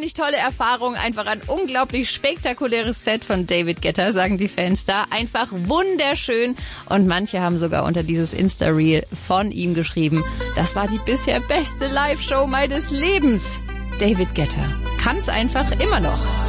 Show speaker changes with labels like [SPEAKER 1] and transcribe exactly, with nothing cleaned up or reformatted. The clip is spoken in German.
[SPEAKER 1] unglaublich tolle Erfahrung, einfach ein unglaublich spektakuläres Set von David Guetta, sagen die Fans da. Einfach wunderschön. Und manche haben sogar unter dieses Insta-Reel von ihm geschrieben, das war die bisher beste Live-Show meines Lebens. David Guetta kann's einfach immer noch.